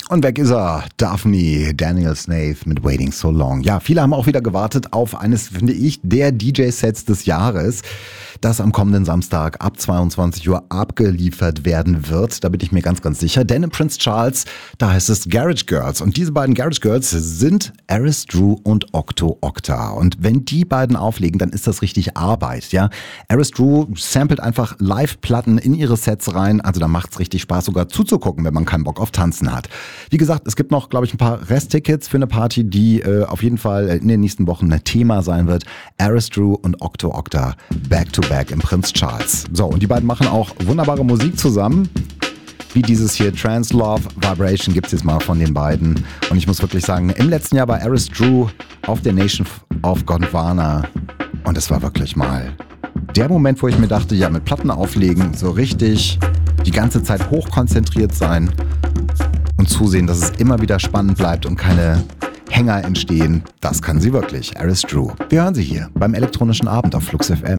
Und weg ist er, Daphne, Daniel Snaith mit Waiting So Long. Ja, viele haben auch wieder gewartet auf eines, finde ich, der DJ-Sets des Jahres, das am kommenden Samstag ab 22 Uhr abgeliefert werden wird. Da bin ich mir ganz, ganz sicher. Denn in Prince Charles, da heißt es Garage Girls. Und diese beiden Garage Girls sind Aris Drew und Octo Octa. Und wenn die beiden auflegen, dann ist das richtig Arbeit, ja. Aris Drew samplet einfach Live-Platten in ihre Sets rein. Also da macht's richtig Spaß, sogar zuzugucken, wenn man keinen Bock auf Tanzen hat. Wie gesagt, es gibt noch, glaube ich, ein paar Resttickets für eine Party, die auf jeden Fall in den nächsten Wochen ein Thema sein wird. Aris Drew und Octo Octa back-to-back im Prince Charles. So, und die beiden machen auch wunderbare Musik zusammen. Wie dieses hier, Trance Love Vibration, gibt's jetzt mal von den beiden. Und ich muss wirklich sagen, im letzten Jahr war Aris Drew auf der Nation of Gondwana. Und es war wirklich mal der Moment, wo ich mir dachte, ja, mit Platten auflegen, so richtig die ganze Zeit hochkonzentriert sein und zusehen, dass es immer wieder spannend bleibt und keine Hänger entstehen. Das kann sie wirklich, Aris Drew. Wir hören sie hier beim elektronischen Abend auf Flux FM.